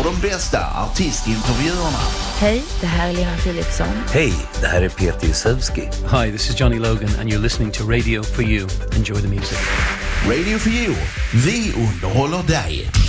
de bästa artistintervjuerna. Hej, det här är Lena Philipsson. Hej, det här är Peter Isevski. Hi, this is Johnny Logan and you're listening to Radio for You. Enjoy the music. Radio for You. Vi underhåller dig.